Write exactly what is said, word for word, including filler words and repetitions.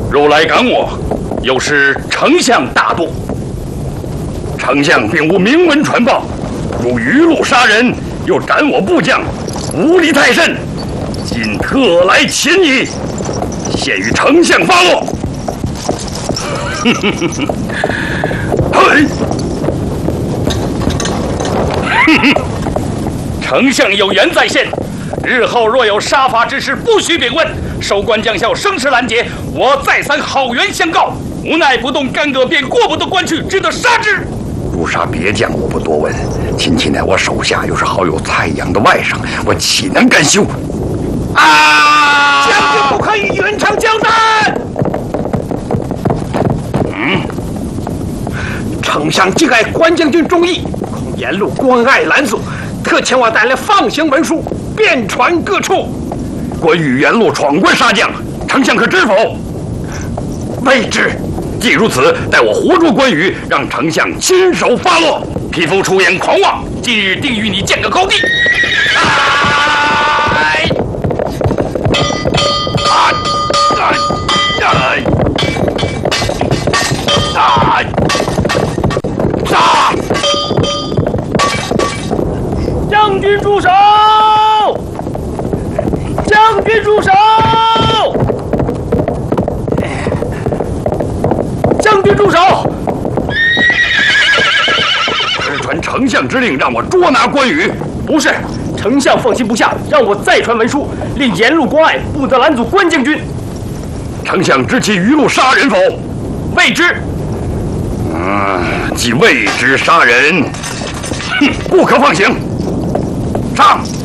如来赶我，有失丞相大度。丞相并无明文传报，如余路杀人，又斩我部将，无礼太甚。今特来擒你，现与丞相发落。哼哼哼哼，嘿，哼哼，丞相有言在先，日后若有杀伐之事，不许禀问。守关将校生事拦截，我再三好言相告，无奈不动干戈便过不得关去，只得杀之。 诛杀别将我不多问，亲戚在我手下又是好友蔡阳的外甥，我岂能甘休？啊！ 将军不可以云长交代。 嗯， 丞相既爱关将军忠义，恐沿路关隘拦阻，特前往带来放行文书，遍传各处。 关羽沿路闯关杀将，丞相可知否？ 未知。 既如此，待我活捉关羽，让丞相亲手发落。 匹夫出言狂妄，今日定与你见个高低。 哎！啊！哎！哎！哎！杀！ 将军住手！将军住手！将军住手！ 是传丞相之令，让我捉拿关羽。 不是，丞相放心不下，让我再传文书，令沿路关隘不得拦阻关将军。 丞相知其余路杀人否？ 未知。 嗯，既未知杀人，哼，不可放行。上。